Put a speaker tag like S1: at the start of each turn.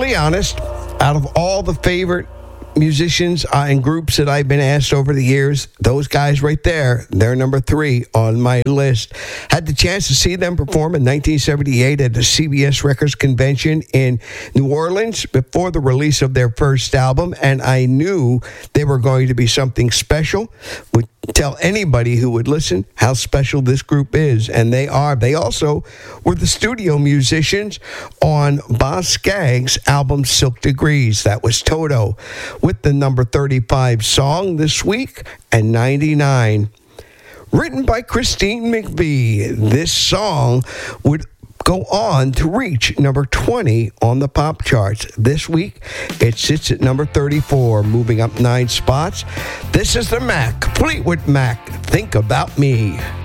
S1: be honest, out of all the favorite musicians and groups that I've been asked over the years, those guys right there, they're number 3 on my list. Had the chance to see them perform in 1978 at the CBS Records convention in New Orleans before the release of their first album, and I knew they were going to be something special. Would tell anybody who would listen how special this group is, and they are. They also were the studio musicians on Boz Scaggs' album Silk Degrees. That was Toto with the number 35 song this week, and 99. Written by Christine McVie, this song would go on to reach number 20 on the pop charts. This week, it sits at number 34, moving up 9 spots. This is the Mac, Fleetwood Mac, Think About Me.